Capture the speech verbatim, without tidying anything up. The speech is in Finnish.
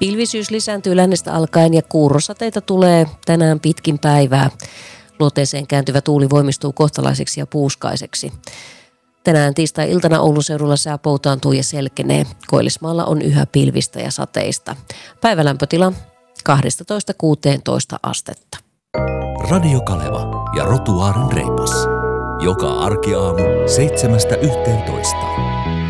Pilvisyys lisääntyy lännestä alkaen ja kuurosateita tulee tänään pitkin päivää. Luoteeseen kääntyvä tuuli voimistuu kohtalaiseksi ja puuskaiseksi. Tänään tiistai-iltana Oulun seudulla sää poutaantuu ja selkenee. Koillismaalla on yhä pilvistä ja sateista. Päivälämpötila kaksitoista kuusitoista astetta. Radio Kaleva ja Rotuaaren reipas. Joka arkiaamu seitsemästä yhteentoista.